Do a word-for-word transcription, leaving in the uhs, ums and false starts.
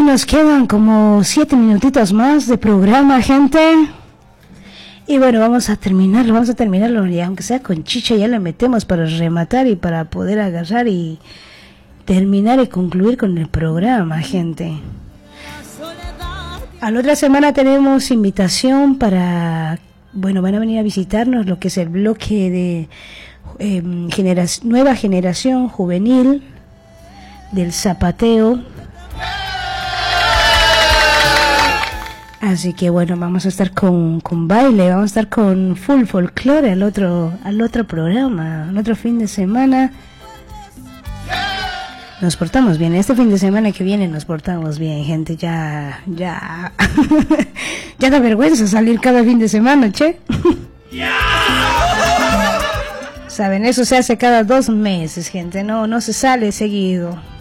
nos quedan como siete minutitos más de programa, gente. Y bueno, vamos a terminarlo, vamos a terminarlo, y aunque sea con chicha, ya le metemos para rematar y para poder agarrar y terminar y concluir con el programa, gente. A la otra semana tenemos invitación para, bueno, van a venir a visitarnos lo que es el bloque de eh, genera- nueva generación juvenil del zapateo. Así que bueno, vamos a estar con, con baile, vamos a estar con full folclore al otro, al otro programa, al otro fin de semana. Nos portamos bien, este fin de semana que viene nos portamos bien, gente, ya, ya, ya da vergüenza salir cada fin de semana, che. Saben, eso se hace cada dos meses, gente, no, no se sale seguido.